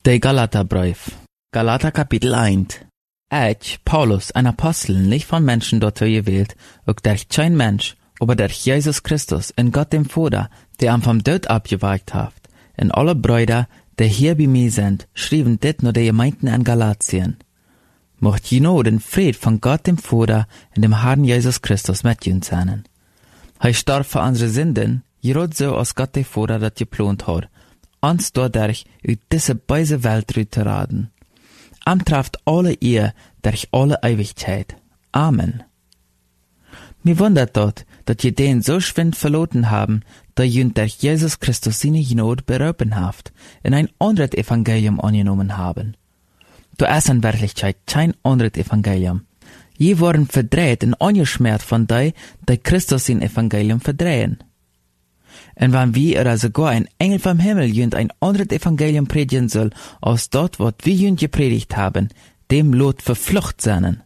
Der Galaterbrief. Galater Kapitel 1. Ich, Paulus, ein Apostel, nicht von Menschen dort gewählt, auch durch kein Mensch, aber durch Jesus Christus, in Gott dem Vater, der am vom Tod abgeweicht hat, und alle Brüder, die hier bei mir sind, schrieben dit nur die Gemeinden in Galatien. Mocht je den Fried von Gott dem Vater und dem Herrn Jesus Christus mit uns sein. Er starb für unsere Sünden, gerot so als Gott der Vater das geplant hat, uns dadurch uit diese böse Welt zu raden. Trifft alle ihr durch alle Ewigkeit. Amen. Mir wundert dort, dass ihr den so schwind verloren haben, dass ihr durch Jesus Christus seine Gnade berufen habt, in ein anderes Evangelium angenommen haben. Du ist in Wirklichkeit kein anderes Evangelium. Je wurden verdreht und angeschmert von die Christus sein Evangelium verdrehen. Und wenn wir oder sogar ein Engel vom Himmel jünd ein anderes Evangelium predigen soll, als dort, was wir jünd gepredigt haben, dem Lot verflucht sein.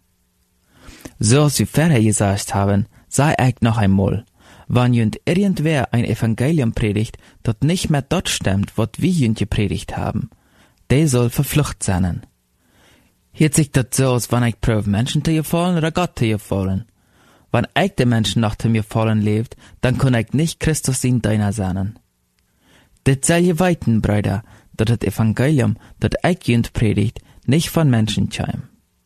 So als wir vorher gesagt haben, sei ich noch einmal, wenn jünd irgendwer ein Evangelium predigt, das nicht mehr dort stimmt, was wir jünd gepredigt haben, der soll verflucht sein. Hört sich das so, als wenn ich prüfe, Menschen zu gefallen oder Gott zu gefallen. Wenn ich den Menschen nach dem Gefallen lebt, dann kann ich nicht Christus in deiner sein. Das soll ihr weiten, Brüder, dass das Evangelium, das ich jünd predigt, nicht von Menschen kam.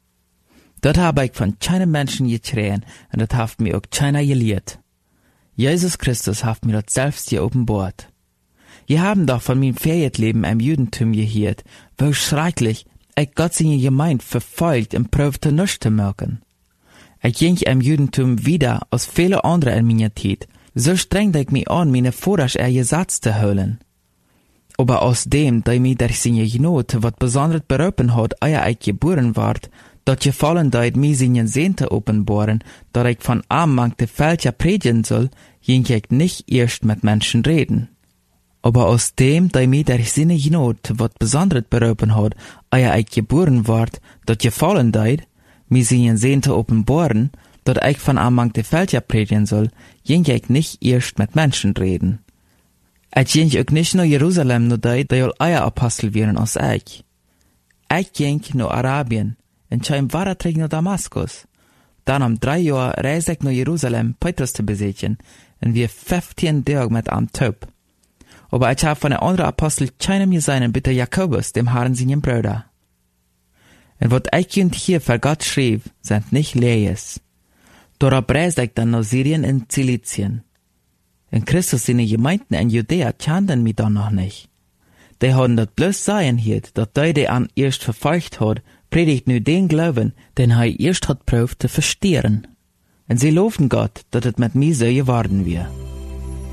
Das habe ich von keinem Menschen getreten und das hat mir auch keiner gelehrt. Jesus Christus hat mir das selbst geopenbart. Ihr haben doch von meinem Ferietleben im Judentum gehört, wo schrecklich ich Gott seine Gemeinde verfolgt und prüfte nichts zu merken. Ich ging im Judentum wieder als viele andere in meiner Zeit. So strengte ich mich an, meine Vorrasch Gesetz zu holen. Aber aus dem, da mich durch seine Gnade was besonders berufen hat, ehe ich geboren ward, dort gefallen deit mir seine Sehnte offenbaren, dass ich von armmangte Völker predigen soll, ging ich nicht erst mit Menschen reden. Aber aus dem, da mich durch seine Gnade was besonders berufen hat, ehe ich geboren ward, dort gefallen deit, mir seine Sehnte offenbaren, dass ich von armmangte Völker predigen soll, ging ich nicht erst mit Menschen reden. Ich ging auch nicht nach Jerusalem, nur die all euer Apostel wären als ich. Ich ging nach Arabien, und kam weiter nach Damaskus. Dann 3 Jahre reiste ich nach Jerusalem, Petrus zu besichtigen, und wir 15 Tage mit am Taub. Aber ich habe von den anderen Apostel keinem gesehen, bitte Jakobus, dem Herrn seinen Bruder. Und was ich hier für Gott schrieb, sind nicht Lees. Darauf reiste ich dann nach Syrien und Zilizien. In Christus seine Gemeinden in Judäa kannten mich dann noch nicht. Die haben das bloß sagen hier, dass die an erst verfolgt hat, predigt nu den Glauben, den er erst hat prüft zu verstehen. Und sie loben Gott, dass es mit mir so geworden wäre.